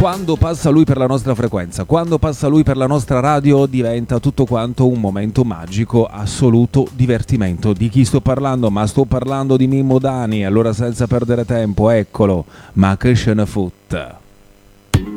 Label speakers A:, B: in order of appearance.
A: quando passa lui per la nostra frequenza, quando passa lui per la nostra radio, diventa tutto quanto un momento magico, assoluto divertimento. Di chi sto parlando? Ma sto parlando di Mimmo Dani. Allora, senza perdere tempo, eccolo, ma che ce ne fotte.